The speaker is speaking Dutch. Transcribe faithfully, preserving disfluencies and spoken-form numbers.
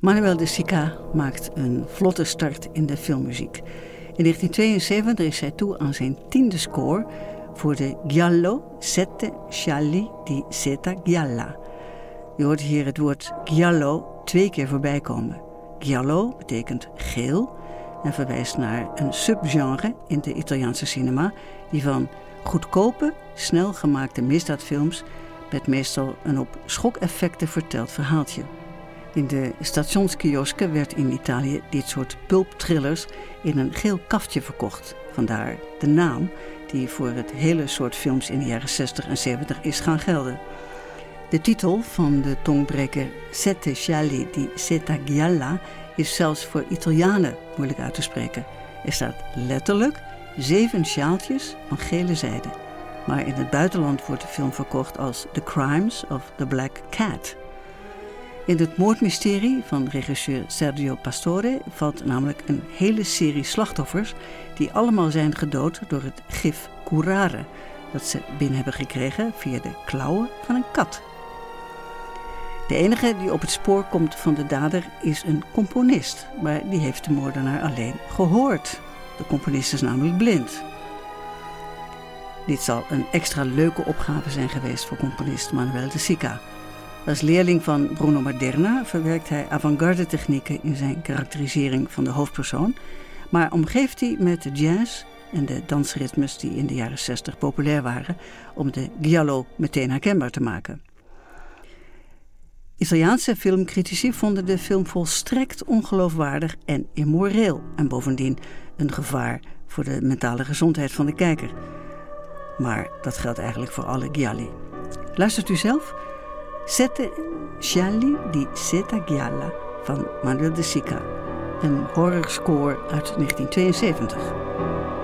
Manuel de Sica maakt een vlotte start in de filmmuziek. In negentien tweeënzeventig is hij toe aan zijn tiende score voor de Giallo Sette Scialli di Seta Gialla. Je hoort hier het woord giallo twee keer voorbij komen. Giallo betekent geel en verwijst naar een subgenre in de Italiaanse cinema, die van goedkope, snel gemaakte misdaadfilms met meestal een op schokeffecten verteld verhaaltje. In de stationskiosken werd in Italië dit soort pulpthrillers in een geel kaftje verkocht. Vandaar de naam die voor het hele soort films in de jaren zestig en zeventig is gaan gelden. De titel van de tongbreker Sette Scialli di Seta Gialla is zelfs voor Italianen moeilijk uit te spreken. Er staat letterlijk zeven sjaaltjes van gele zijde. Maar in het buitenland wordt de film verkocht als The Crimes of the Black Cat. In het moordmysterie van regisseur Sergio Pastore valt namelijk een hele serie slachtoffers die allemaal zijn gedood door het gif curare dat ze binnen hebben gekregen via de klauwen van een kat. De enige die op het spoor komt van de dader is een componist, maar die heeft de moordenaar alleen gehoord. De componist is namelijk blind. Dit zal een extra leuke opgave zijn geweest voor componist Manuel de Sica. Als leerling van Bruno Maderna verwerkt hij avant-garde technieken in zijn karakterisering van de hoofdpersoon, maar omgeeft hij met de jazz en de dansritmes die in de jaren zestig populair waren om de giallo meteen herkenbaar te maken. Italiaanse filmcritici vonden de film volstrekt ongeloofwaardig en immoreel en bovendien een gevaar voor de mentale gezondheid van de kijker. Maar dat geldt eigenlijk voor alle gialli. Luistert u zelf? Sette Scialli di Seta Gialla van Manuel de Sica. Een horrorscore uit negentien tweeënzeventig.